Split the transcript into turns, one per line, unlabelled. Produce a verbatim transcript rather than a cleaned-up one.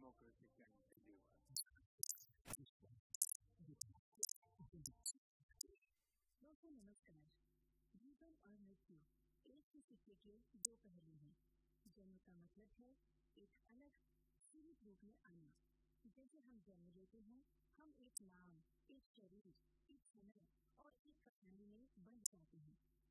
democratic and deliver.
दोस्तों नमस्कार। जीवन और मृत्यु एक ही सिक्के के दो पहलू हैं। जन्म का मतलब है एक अलग सीमित रूप में आना। जैसे हम जन्म लेते हैं, हम एक नाम, एक शरीर, एक समय और एक कहानी में बंध जाते हैं।